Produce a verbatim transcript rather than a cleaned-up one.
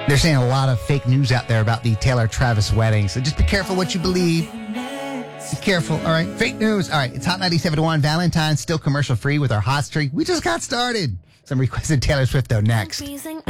They're saying a lot of fake news out there about the Taylor Travis wedding, so just be careful what you believe. Be careful, all right? Fake news. All right, it's Hot ninety-seven point one. Valentine's still commercial free with our hot streak. We just got started. Some requested Taylor Swift, though, next.